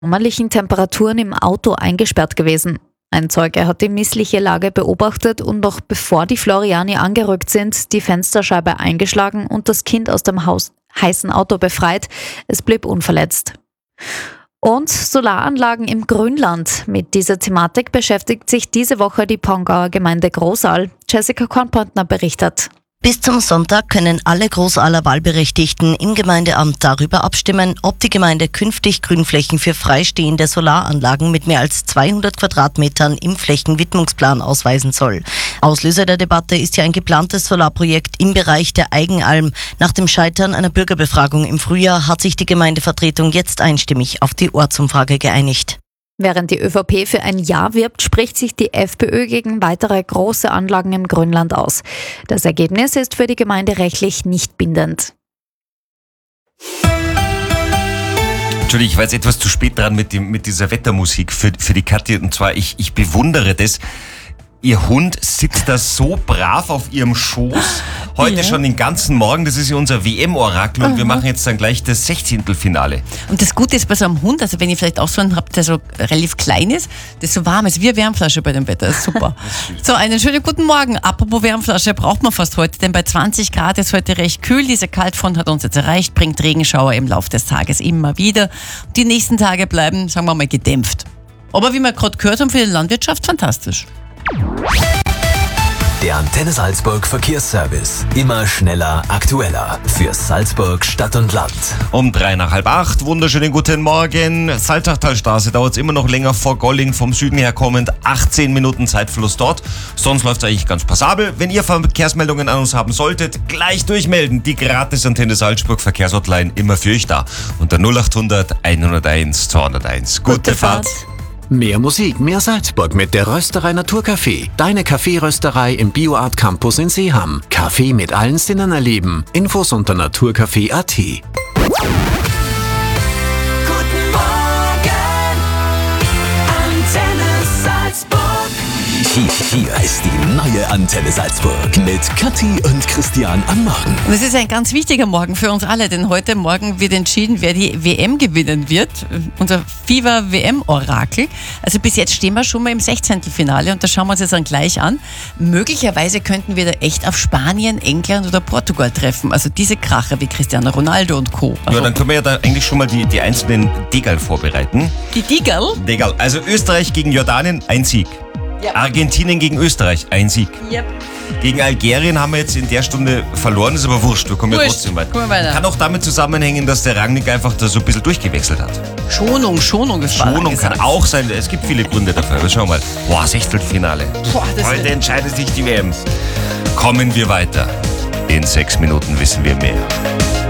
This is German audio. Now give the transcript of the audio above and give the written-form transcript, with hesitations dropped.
sommerlichen Temperaturen im Auto eingesperrt gewesen. Ein Zeuge hat die missliche Lage beobachtet und noch bevor die Floriani angerückt sind, die Fensterscheibe eingeschlagen und das Kind aus dem heißen Auto befreit. Es blieb unverletzt. Und Solaranlagen im Grünland. Mit dieser Thematik beschäftigt sich diese Woche die Pongauer Gemeinde Großaal. Jessica Kornpontner berichtet. Bis zum Sonntag können alle Großaaler Wahlberechtigten im Gemeindeamt darüber abstimmen, ob die Gemeinde künftig Grünflächen für freistehende Solaranlagen mit mehr als 200 Quadratmetern im Flächenwidmungsplan ausweisen soll. Auslöser der Debatte ist ja ein geplantes Solarprojekt im Bereich der Eigenalm. Nach dem Scheitern einer Bürgerbefragung im Frühjahr hat sich die Gemeindevertretung jetzt einstimmig auf die Ortsumfrage geeinigt. Während die ÖVP für ein Ja wirbt, spricht sich die FPÖ gegen weitere große Anlagen im Grünland aus. Das Ergebnis ist für die Gemeinde rechtlich nicht bindend. Entschuldigung, ich war jetzt etwas zu spät dran mit dieser Wettermusik für die Kathi. Und zwar, ich bewundere das. Ihr Hund sitzt da so brav auf ihrem Schoß. Heute schon den ganzen Morgen. Das ist ja unser WM-Orakel und wir machen jetzt dann gleich das 16. Und das Gute ist bei so einem Hund, also wenn ihr vielleicht auch so einen habt, der so relativ klein ist, das so warm ist, wie eine Wärmflasche bei dem Wetter. Das ist super. So, einen schönen guten Morgen. Apropos Wärmflasche braucht man fast heute, denn bei 20 Grad ist heute recht kühl. Diese Kaltfront hat uns jetzt erreicht, bringt Regenschauer im Laufe des Tages immer wieder. Die nächsten Tage bleiben, sagen wir mal, gedämpft. Aber wie wir gerade gehört haben, für die Landwirtschaft fantastisch. Der Antenne Salzburg Verkehrsservice. Immer schneller, aktueller. Für Salzburg Stadt und Land. Um 7:45, wunderschönen guten Morgen. Salzachtalstraße dauert es immer noch länger vor Golling, vom Süden her kommend. 18 Minuten Zeitverlust dort. Sonst läuft es eigentlich ganz passabel. Wenn ihr Verkehrsmeldungen an uns haben solltet, gleich durchmelden. Die gratis Antenne Salzburg Verkehrshotline immer für euch da. Unter 0800 101 201. Gute Fahrt. Mehr Musik, mehr Salzburg mit der Rösterei Naturcafé. Deine Kaffeerösterei im BioArt Campus in Seeham. Kaffee mit allen Sinnen erleben. Infos unter naturcafé.at. Guten Morgen, Antenne Salzburg. Hier ist die neue Antenne Salzburg mit Kathi und Christian am Morgen. Und es ist ein ganz wichtiger Morgen für uns alle, denn heute Morgen wird entschieden, wer die WM gewinnen wird. Unser FIFA-WM-Orakel. Also bis jetzt stehen wir schon mal im 16. Finale und das schauen wir uns jetzt dann gleich an. Möglicherweise könnten wir da echt auf Spanien, England oder Portugal treffen. Also diese Kracher wie Cristiano Ronaldo und Co. Also Ja, dann können wir ja da eigentlich schon mal die einzelnen Degal vorbereiten. die Degal? Degal. Also Österreich gegen Jordanien, ein Sieg. Ja. Argentinien gegen Österreich, ein Sieg. Yep. Gegen Algerien haben wir jetzt in der Stunde verloren, ist aber wurscht, wir kommen ja Wurscht, trotzdem weiter. kommen wir weiter. Kann auch damit zusammenhängen, dass der Rangnick einfach da so ein bisschen durchgewechselt hat. Schonung, das war Schonung angesagt. kann auch sein, es gibt viele Gründe dafür. Aber schau mal, boah, Sechstelfinale. Boah, das Heute entscheidet sich die WM. Kommen wir weiter. In 6 Minuten wissen wir mehr.